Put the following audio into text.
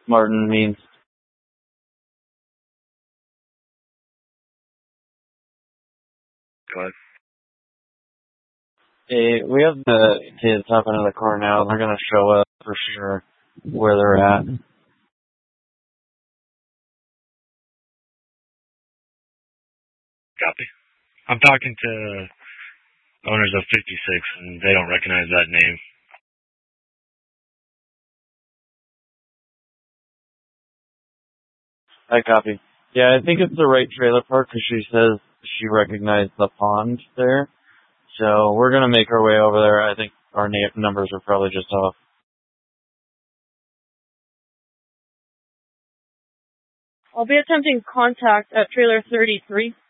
Martin means. Go ahead. Hey, we have the kids hopping in the car now. They're gonna show us for sure where they're at. Copy. I'm talking to owners of 56, and they don't recognize that name. I copy. Yeah, I think it's the right trailer park because she says she recognized the pond there. So we're gonna make our way over there. I think our numbers are probably just off. I'll be attempting contact at trailer 33.